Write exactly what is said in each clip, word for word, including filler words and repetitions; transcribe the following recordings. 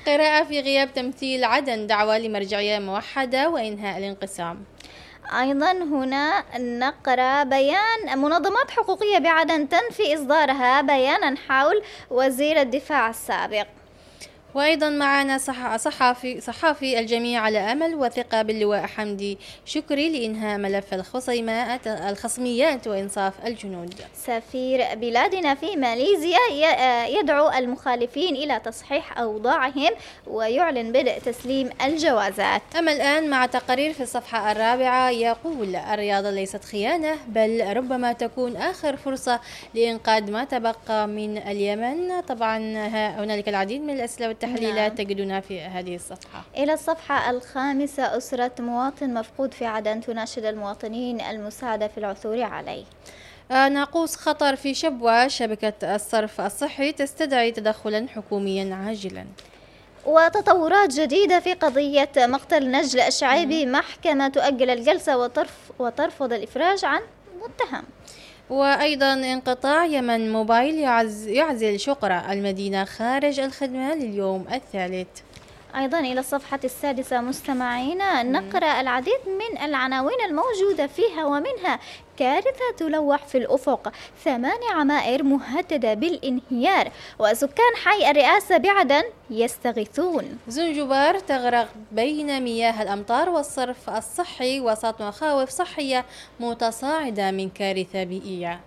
قراءة في غياب تمثيل عدن، دعوة لمرجعية موحدة وإنهاء الانقسام. أيضا هنا نقرأ بيان منظمات حقوقية بعدن تنفي إصدارها بيانا حول وزير الدفاع السابق. وأيضا معنا صح صحافي صحافي الجميع على أمل وثقة باللواء حمدي شكري لإنهاء ملف الخصيمات الخصميات وإنصاف الجنود. سفير بلادنا في ماليزيا يدعو المخالفين إلى تصحيح أوضاعهم ويعلن بدء تسليم الجوازات. أما الآن مع تقرير في الصفحة الرابعة يقول: الرياضة ليست خيانة، بل ربما تكون آخر فرصة لإنقاذ ما تبقى من اليمن. طبعا هنالك العديد من الأسئلة والتحليلات نعم. تجدونها في هذه الصفحة. إلى الصفحة الخامسة: أسرة مواطن مفقود في عدن تناشد المواطنين المساعدة في العثور عليه. آه ناقوس خطر في شبوة، شبكة الصرف الصحي تستدعي تدخلا حكوميا عاجلا. وتطورات جديدة في قضية مقتل نجل الشعيبي، محكمة تؤجل الجلسة وترف وترفض الإفراج عن متهم. وأيضا انقطاع يمن موبايل يعز يعزل شقرة المدينة خارج الخدمة لليوم الثالث. أيضا إلى الصفحة السادسة مستمعينا نقرأ العديد من العناوين الموجودة فيها، ومنها: كارثة تلوح في الأفق، ثمان عمائر مهددة بالانهيار، وسكان حي الرئاسة بعدن يستغيثون. زنجبار تغرق بين مياه الأمطار والصرف الصحي وسط مخاوف صحية متصاعدة من كارثة بيئية.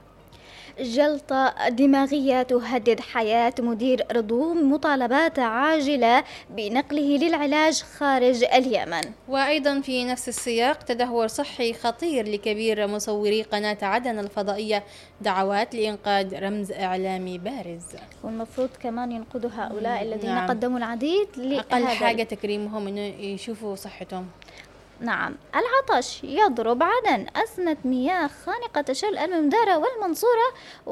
جلطة دماغية تهدد حياة مدير رضوم، مطالبات عاجلة بنقله للعلاج خارج اليمن. وأيضا في نفس السياق: تدهور صحي خطير لكبير مصوري قناة عدن الفضائية، دعوات لإنقاذ رمز إعلامي بارز. والمفروض كمان ينقذوا هؤلاء الذين نعم. قدموا العديد، أقل حاجة تكريمهم إنه يشوفوا صحتهم. نعم. العطش يضرب عدن، أزمة مياه خانقة تشل الممدارة والمنصورة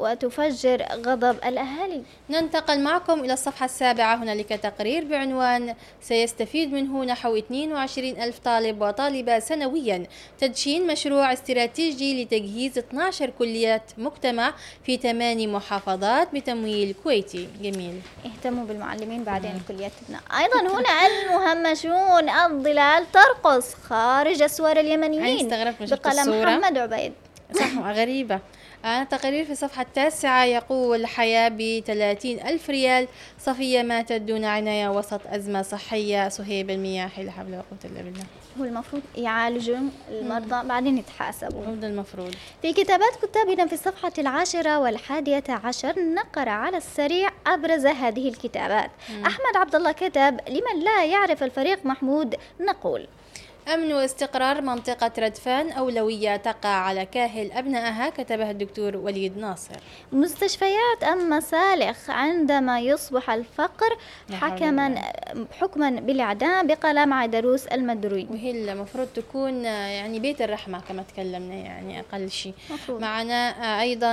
وتفجر غضب الأهالي. ننتقل معكم إلى الصفحة السابعة، هنالك تقرير بعنوان: سيستفيد منه نحو اثنين وعشرين ألف طالب وطالبة سنويا، تدشين مشروع استراتيجي لتجهيز اثنتي عشرة كلية مجتمع في ثماني محافظات بتمويل كويتي. جميل. اهتموا بالمعلمين بعدين الكليات تبنى. أيضا هنا المهمشون الظلال ترقص خارج أسوار اليمنيين بقلم محمد عبيد. صح، غريبة. آه تقرير في الصفحة التاسعة يقول: حياة بثلاثين ألف ريال، صفية ماتت دون عناية وسط أزمة صحية. صهيب المياه، لا حول ولا قوة إلا بالله. هو المفروض يعالجوا المرضى بعدين يتحاسبوا. هذا المفروض. في كتابات كتابنا في الصفحة العاشرة والحادية عشر نقرأ على السريع أبرز هذه الكتابات. مم. أحمد عبد الله كتب: لمن لا يعرف الفريق محمود نقول: أمن واستقرار منطقة ردفان أولوية تقع على كاهل أبنائها، كتبها الدكتور وليد ناصر. مستشفيات أم مسالخ عندما يصبح الفقر حكما حكما بالإعدام، بقلم عيدروس المدروي. وهي المفروض تكون يعني بيت الرحمة كما تكلمنا، يعني أقل شيء. معنا أيضا: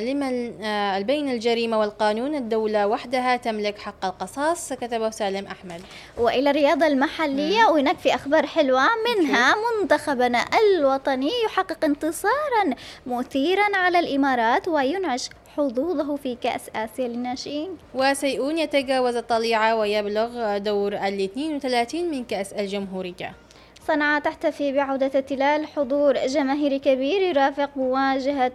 لمن البين الجريمة والقانون، الدولة وحدها تملك حق القصاص، كتبه سالم أحمد. وإلى الرياضة المحلية، وهناك في أخبار حلوة، منها: منتخبنا الوطني يحقق انتصارا مثيرا على الإمارات وينعش حظوظه في كأس آسيا للناشئين. وسيئون يتجاوز الطليعة ويبلغ دور الاثنين وثلاثين من كأس الجمهورية. صنعاء تحتفي بعودة التلال، حضور جماهيري كبير يرافق مواجهة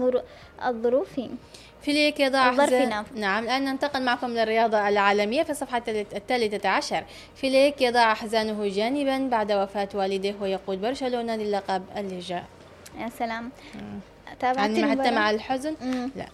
الظروف. فليك يضع حزان. نعم. الآن ننتقل معكم للرياضة العالمية في الصفحة الثالثة عشر. فليك يضع أحزانه جانبا بعد وفاة والده ويقود برشلونة للقب اللجاء. يا سلام. عن حتى مع الحزن. مم. لا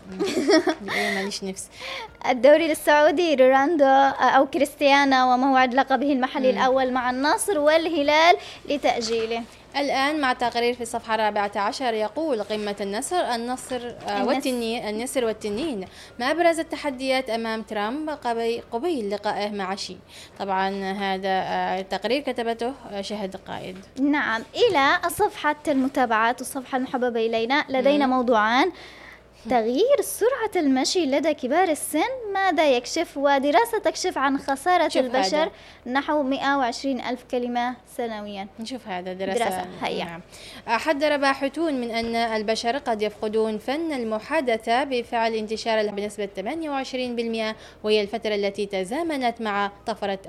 ماليش نفس. الدوري السعودي، رولاندو أو كريستيانو وموعد لقبه المحلي مم. الأول مع النصر والهلال لتأجيله. الآن مع تقرير في الصفحة الرابعة عشر يقول: قمة النصر النصر والتنين النسر والتنين، ما أبرز التحديات أمام ترامب قبيل لقائه مع شي. طبعا هذا تقرير كتبته شهد قائد. نعم. إلى صفحة المتابعات والصفحة المحببة إلينا، لدينا مم. موضوعان: تغيير سرعة المشي لدى كبار السن، ماذا يكشف؟ ودراسة تكشف عن خسارة البشر هذا. نحو مئة وعشرين ألف كلمة سنويا. نشوف هذا دراسة, دراسة. هيا. نعم. حذر باحثون من أن البشر قد يفقدون فن المحادثة بفعل انتشار بنسبة ثمانية وعشرين بالمئة، وهي الفترة التي تزامنت مع طفرة